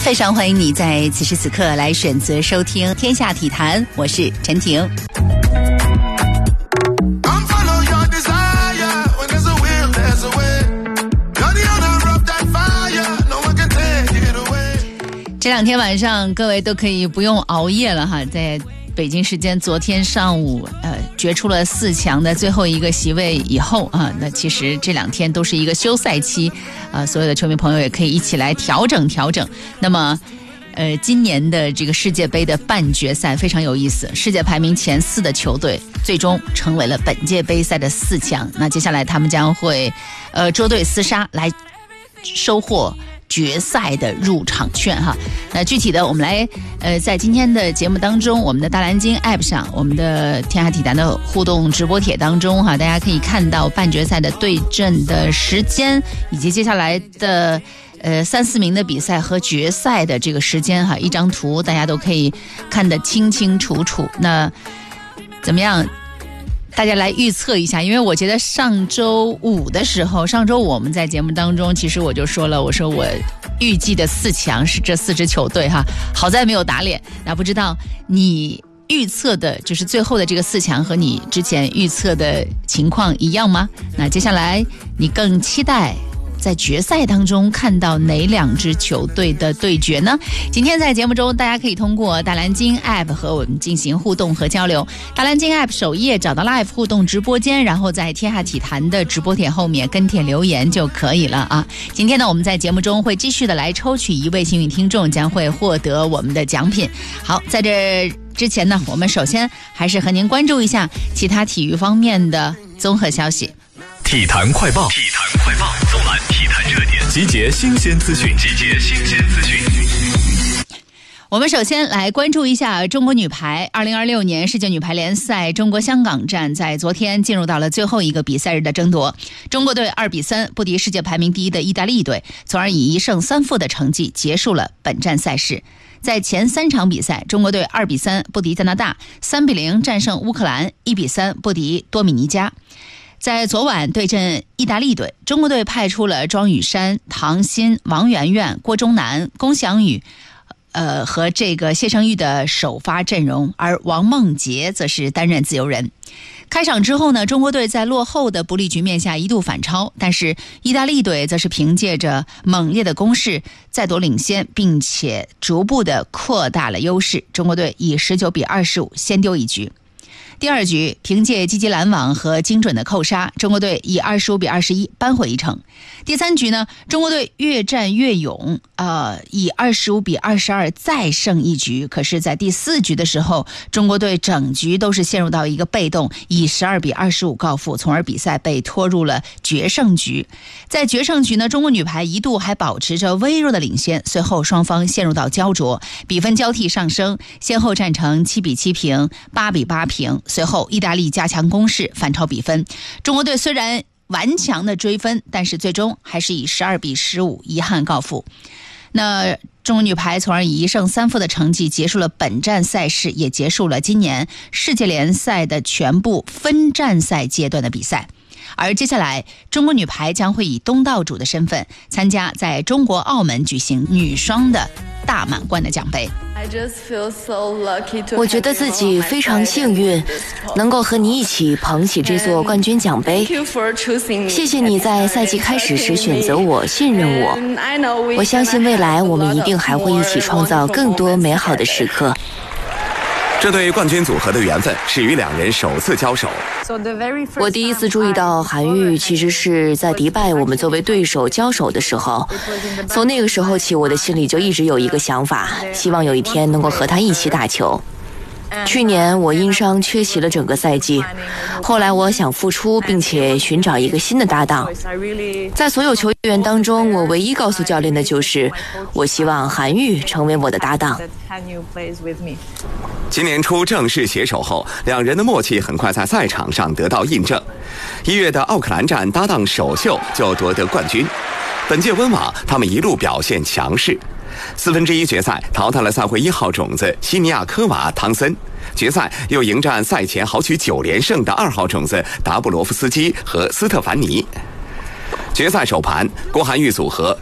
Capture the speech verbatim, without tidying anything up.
非常欢迎你在此时此刻来选择收听天下体坛，我是陈婷。这两天晚上各位都可以不用熬夜了哈，在北京时间昨天上午呃决出了四强的最后一个席位以后啊，那其实这两天都是一个休赛期啊，所有的球迷朋友也可以一起来调整调整。那么呃今年的这个世界杯的半决赛非常有意思，世界排名前四的球队最终成为了本届杯赛的四强，那接下来他们将会呃捉对厮杀来收获决赛的入场券哈。那具体的我们来呃在今天的节目当中，我们的大蓝鲸 App 上，我们的天下体坛的互动直播帖当中哈，大家可以看到半决赛的对阵的时间，以及接下来的呃三四名的比赛和决赛的这个时间哈，一张图大家都可以看得清清楚楚。那怎么样？大家来预测一下，因为我觉得上周五的时候，上周五我们在节目当中，其实我就说了，我说我预计的四强是这四支球队哈，好在没有打脸。那不知道你预测的就是最后的这个四强和你之前预测的情况一样吗？那接下来你更期待在决赛当中看到哪两支球队的对决呢？今天在节目中，大家可以通过大蓝鲸 App 和我们进行互动和交流。大蓝鲸 App 首页找到 Live 互动直播间，然后在天下体坛的直播帖后面跟帖留言就可以了啊。今天呢，我们在节目中会继续的来抽取一位幸运听众，将会获得我们的奖品。好，在这之前呢，我们首先还是和您关注一下其他体育方面的综合消息。 体坛快报，体坛快报，纵览体坛热点，集结新鲜资讯，集结新鲜资讯。 我们首先来关注一下中国女排二零二六年世界女排联赛中国香港站在昨天进入到了最后一个比赛日的争夺。中国队二比三不敌世界排名第一的意大利队，从而以一胜三负的成绩结束了本站赛事。在前三场比赛，中国队二比三不敌加拿大，三比零战胜乌克兰，一比三不敌多米尼加。在昨晚对阵意大利队，中国队派出了庄雨珊、唐鑫、王媛媛、郭钟南、龚翔宇呃和这个谢胜玉的首发阵容，而王梦洁则是担任自由人。开场之后呢，中国队在落后的不利局面下一度反超，但是意大利队则是凭借着猛烈的攻势再夺领先，并且逐步的扩大了优势。中国队以十九比二十五先丢一局。第二局凭借积极拦网和精准的扣杀，中国队以二十五比二十一扳回一城。第三局呢，中国队越战越勇，呃，以二十五比二十二再胜一局。可是，在第四局的时候，中国队整局都是陷入到一个被动，以十二比二十五告负，从而比赛被拖入了决胜局。在决胜局呢，中国女排一度还保持着微弱的领先，随后双方陷入到焦灼，比分交替上升，先后战成七比七平、八比八平。随后意大利加强攻势反超比分，中国队虽然顽强的追分，但是最终还是以十二比十五遗憾告负。那中国女排从而以一胜三负的成绩结束了本站赛事，也结束了今年世界联赛的全部分站赛阶段的比赛。而接下来，中国女排将会以东道主的身份参加在中国澳门举行女双的大满贯的奖杯。 我觉得自己非常幸运，能够和你一起捧起这座冠军奖杯。谢谢你在赛季开始时选择我、信任我。我相信未来我们一定还会一起创造更多美好的时刻。 这对冠军组合的缘分始于两人首次交手。 我第一次注意到韩愈其实是在迪拜我们作为对手交手的时候，从那个时候起，我的心里就一直有一个想法，希望有一天能够和他一起打球。去年我因伤缺席了整个赛季，后来我想复出并且寻找一个新的搭档。在所有球员当中，我唯一告诉教练的就是我希望韩愈成为我的搭档。 今年初正式携手后，两人的默契很快在赛场上得到印证。一月的奥克兰站搭档首秀就夺得冠军，本届温网他们一路表现强势。四分之一决赛淘汰了赛会一号种子西尼亚科娃汤森，决赛又迎战赛前豪取九连胜的二号种子达布罗夫斯基和斯特凡尼。决赛首盘，郭韩玉组合